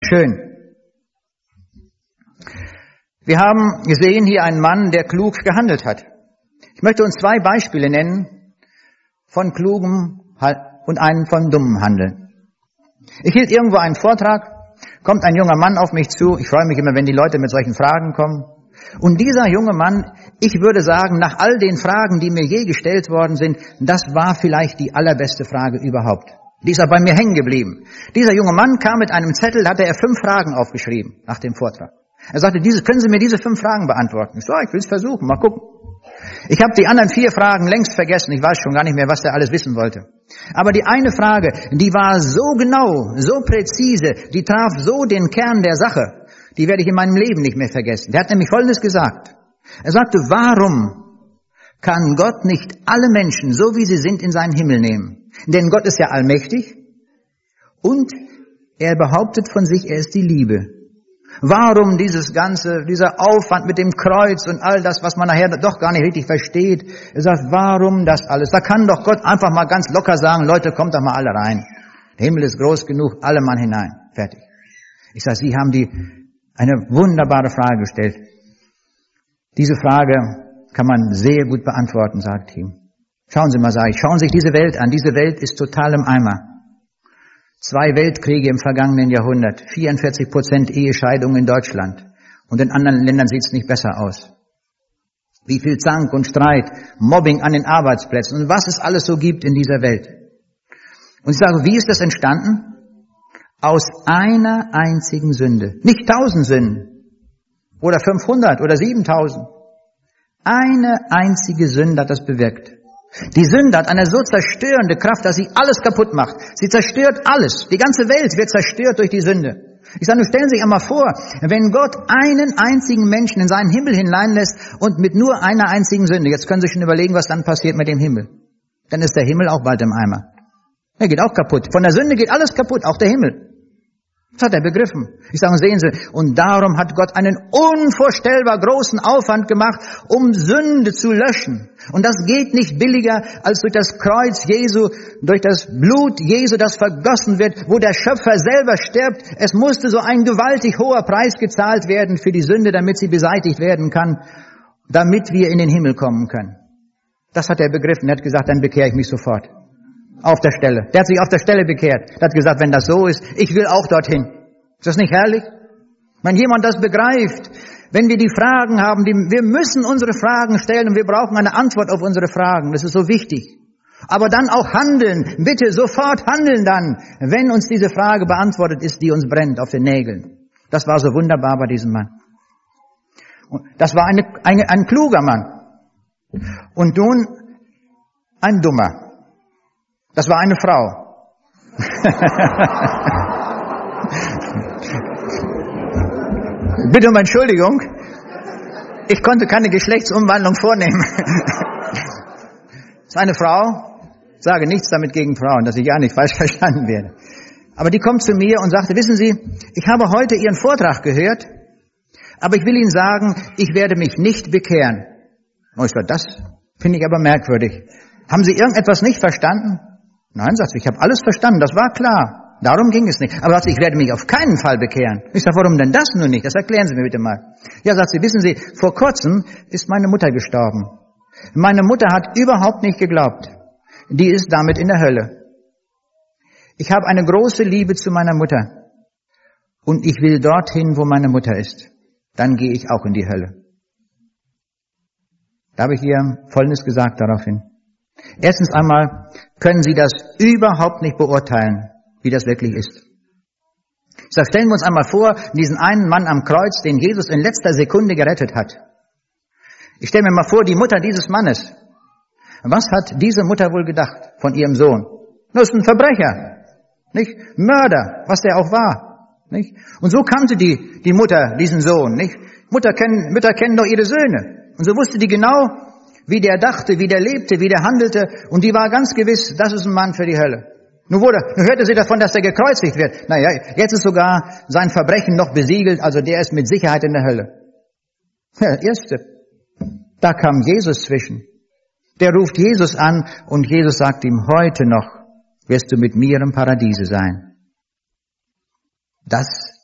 Schön. Wir haben gesehen hier einen Mann, der klug gehandelt hat. Ich möchte uns 2 Beispiele nennen von klugem und einen von dummem Handeln. Ich hielt irgendwo einen Vortrag, kommt ein junger Mann auf mich zu. Ich freue mich immer, wenn die Leute mit solchen Fragen kommen. Und dieser junge Mann, ich würde sagen, nach all den Fragen, die mir je gestellt worden sind, das war vielleicht die allerbeste Frage überhaupt. Die ist auch bei mir hängen geblieben. Dieser junge Mann kam mit einem Zettel, hatte er 5 Fragen aufgeschrieben nach dem Vortrag. Er sagte, können Sie mir diese 5 Fragen beantworten? Ich so, ich will es versuchen, mal gucken. Ich habe die anderen 4 Fragen längst vergessen. Ich weiß schon gar nicht mehr, was der alles wissen wollte. Aber die eine Frage, die war so genau, so präzise, die traf so den Kern der Sache, die werde ich in meinem Leben nicht mehr vergessen. Der hat nämlich Folgendes gesagt. Er sagte, warum kann Gott nicht alle Menschen, so wie sie sind, in seinen Himmel nehmen? Denn Gott ist ja allmächtig und er behauptet von sich, er ist die Liebe. Warum dieser Aufwand mit dem Kreuz und all das, was man nachher doch gar nicht richtig versteht? Er sagt, warum das alles? Da kann doch Gott einfach mal ganz locker sagen, Leute, kommt doch mal alle rein. Der Himmel ist groß genug, alle Mann hinein. Fertig. Ich sage, Sie haben eine wunderbare Frage gestellt. Diese Frage kann man sehr gut beantworten, sagt ihm. Schauen Sie mal, sage ich, schauen Sie sich diese Welt an. Diese Welt ist total im Eimer. 2 Weltkriege im vergangenen Jahrhundert, 44% Ehescheidungen in Deutschland. Und in anderen Ländern sieht es nicht besser aus. Wie viel Zank und Streit, Mobbing an den Arbeitsplätzen und was es alles so gibt in dieser Welt. Und ich sage, wie ist das entstanden? Aus einer einzigen Sünde. Nicht 1000 Sünden oder 500 oder 7000. Eine einzige Sünde hat das bewirkt. Die Sünde hat eine so zerstörende Kraft, dass sie alles kaputt macht. Sie zerstört alles. Die ganze Welt wird zerstört durch die Sünde. Ich sage, nur stellen Sie sich einmal vor, wenn Gott einen einzigen Menschen in seinen Himmel hineinlässt und mit nur einer einzigen Sünde. Jetzt können Sie schon überlegen, was dann passiert mit dem Himmel. Dann ist der Himmel auch bald im Eimer. Er geht auch kaputt. Von der Sünde geht alles kaputt, auch der Himmel. Das hat er begriffen. Ich sage, sehen Sie, und darum hat Gott einen unvorstellbar großen Aufwand gemacht, um Sünde zu löschen. Und das geht nicht billiger als durch das Kreuz Jesu, durch das Blut Jesu, das vergossen wird, wo der Schöpfer selber stirbt. Es musste so ein gewaltig hoher Preis gezahlt werden für die Sünde, damit sie beseitigt werden kann, damit wir in den Himmel kommen können. Das hat er begriffen. Er hat gesagt, dann bekehre ich mich sofort. Auf der Stelle. Der hat sich auf der Stelle bekehrt. Der hat gesagt, wenn das so ist, ich will auch dorthin. Ist das nicht herrlich? Wenn jemand das begreift, wenn wir die Fragen haben, wir müssen unsere Fragen stellen und wir brauchen eine Antwort auf unsere Fragen. Das ist so wichtig. Aber dann auch handeln. Bitte sofort handeln dann, wenn uns diese Frage beantwortet ist, die uns brennt auf den Nägeln. Das war so wunderbar bei diesem Mann. Und das war ein kluger Mann. Und nun ein dummer. Das war eine Frau. Bitte um Entschuldigung. Ich konnte keine Geschlechtsumwandlung vornehmen. Das ist eine Frau. Ich sage nichts damit gegen Frauen, dass ich ja nicht falsch verstanden werde. Aber die kommt zu mir und sagte, wissen Sie, ich habe heute Ihren Vortrag gehört, aber ich will Ihnen sagen, ich werde mich nicht bekehren. Und ich sage, das finde ich aber merkwürdig. Haben Sie irgendetwas nicht verstanden? Nein, sagt sie, ich habe alles verstanden, das war klar. Darum ging es nicht. Aber sagt sie, ich werde mich auf keinen Fall bekehren. Ich sage, warum denn das nun nicht? Das erklären Sie mir bitte mal. Ja, sagt sie, wissen Sie, vor kurzem ist meine Mutter gestorben. Meine Mutter hat überhaupt nicht geglaubt. Die ist damit in der Hölle. Ich habe eine große Liebe zu meiner Mutter. Und ich will dorthin, wo meine Mutter ist. Dann gehe ich auch in die Hölle. Da habe ich ihr Folgendes gesagt daraufhin. Erstens einmal können Sie das überhaupt nicht beurteilen, wie das wirklich ist. Ich sage, stellen wir uns einmal vor, diesen einen Mann am Kreuz, den Jesus in letzter Sekunde gerettet hat. Ich stelle mir mal vor, die Mutter dieses Mannes. Was hat diese Mutter wohl gedacht von ihrem Sohn? Das ist ein Verbrecher, nicht? Mörder, was der auch war, nicht? Und so kannte die Mutter diesen Sohn, nicht? Mütter kennen doch ihre Söhne. Und so wusste die genau, wie der dachte, wie der lebte, wie der handelte. Und die war ganz gewiss, das ist ein Mann für die Hölle. Nun hörte sie davon, dass er gekreuzigt wird. Naja, jetzt ist sogar sein Verbrechen noch besiegelt, also der ist mit Sicherheit in der Hölle. Ja, erste. Da kam Jesus zwischen. Der ruft Jesus an und Jesus sagt ihm, heute noch wirst du mit mir im Paradiese sein. Das